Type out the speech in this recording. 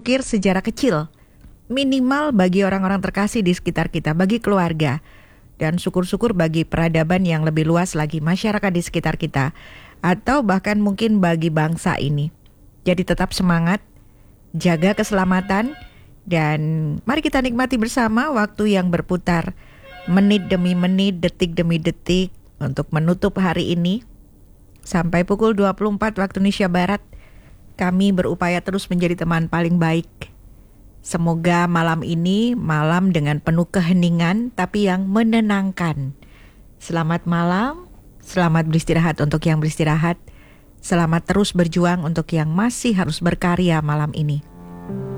mengukir sejarah kecil, minimal bagi orang-orang terkasih di sekitar kita, bagi keluarga. Dan syukur-syukur bagi peradaban yang lebih luas lagi, masyarakat di sekitar kita. Atau bahkan mungkin bagi bangsa ini. Jadi tetap semangat, jaga keselamatan, dan mari kita nikmati bersama waktu yang berputar. Menit demi menit, detik demi detik untuk menutup hari ini. Sampai pukul 24 waktu Indonesia Barat, kami berupaya terus menjadi teman paling baik. Semoga malam ini malam dengan penuh keheningan tapi yang menenangkan. Selamat malam, selamat beristirahat untuk yang beristirahat. Selamat terus berjuang untuk yang masih harus berkarya malam ini.